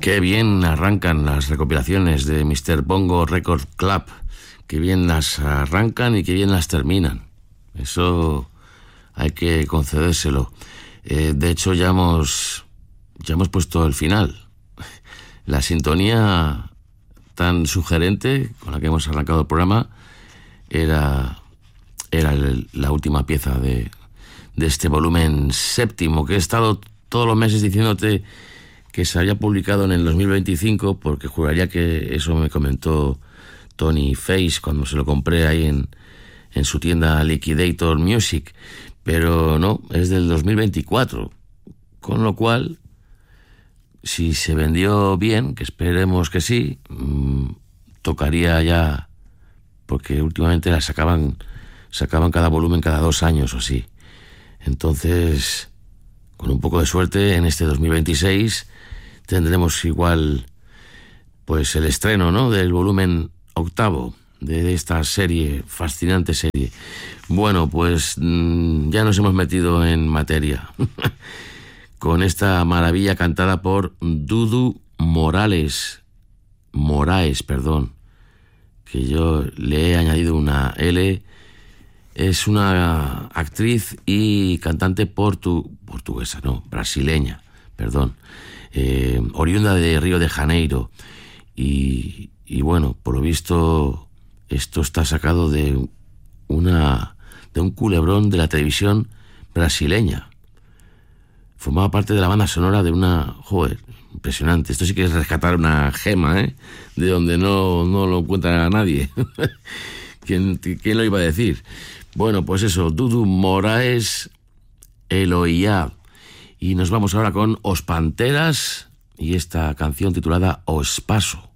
Qué bien arrancan las recopilaciones de Mr. Bongo Record Club. Qué bien las arrancan y qué bien las terminan. Eso hay que concedérselo. De hecho, ya hemos puesto el final. La sintonía tan sugerente con la que hemos arrancado el programa era la última pieza de este volumen séptimo, que he estado todos los meses diciéndote que se había publicado en el 2025, porque juraría que eso me comentó Tony Face cuando se lo compré ahí en su tienda Liquidator Music, pero no, es del 2024, con lo cual, si se vendió bien, que esperemos que sí, tocaría ya, porque últimamente la sacaban cada volumen cada 2 años o así. Entonces, con un poco de suerte, en este 2026 tendremos igual pues el estreno, ¿no?, del volumen 8 de esta serie, fascinante serie. Bueno, pues ya nos hemos metido en materia con esta maravilla cantada por Dudu Moraes, que yo le he añadido una L. Es una actriz y cantante brasileña, oriunda de Río de Janeiro. Y bueno, por lo visto, esto está sacado de un culebrón de la televisión brasileña. Formaba parte de la banda sonora de una... Joder, impresionante. Esto sí que es rescatar una gema, ¿eh? De donde no lo encuentra nadie. ¿Quién lo iba a decir? Bueno, pues eso, Dudu Moraes, Eloia. Y nos vamos ahora con Os Panteras y esta canción titulada Os Paso.